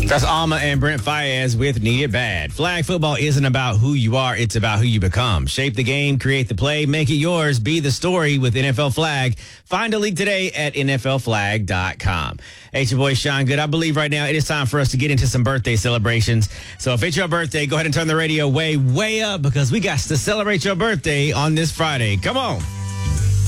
That's Alma and Brent Fayez with Need It Bad. Flag football isn't about who you are, it's about who you become. Shape the game, create the play, make it yours, be the story with NFL Flag. Find a league today at NFLflag.com. Hey, it's your boy Sean Good. I believe right now it is time for us to get into some birthday celebrations. So if it's your birthday, go ahead and turn the radio way up because we got to celebrate your birthday on this Friday. Come on.